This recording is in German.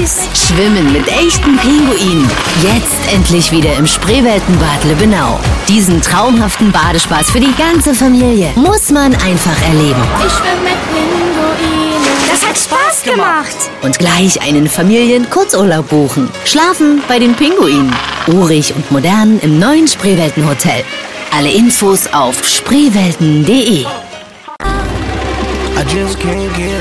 süß. Schwimmen mit echten Pinguinen. Jetzt endlich wieder im Spreeweltenbad Lübbenau. Diesen traumhaften Badespaß für die ganze Familie muss man einfach erleben. Ich schwimme mit Pinguinen. Das hat Spaß gemacht. Und gleich einen Familien-Kurzurlaub buchen. Schlafen bei den Pinguinen. Urig und modern im neuen Spreeweltenhotel. Alle Infos auf spreewelten.de. I just can't get